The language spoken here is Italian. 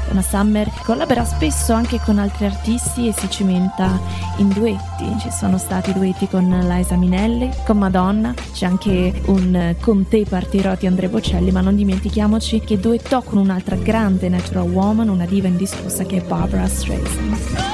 Donna Summer collabora spesso anche con altri artisti e si cimenta in duetti. Ci sono stati duetti con Liza Minnelli, con Madonna, c'è anche un Con te partirò di Andrea Bocelli, ma non dimentichiamoci che duettò con un'altra grande natural woman, una diva indiscussa che è Barbra Streisand.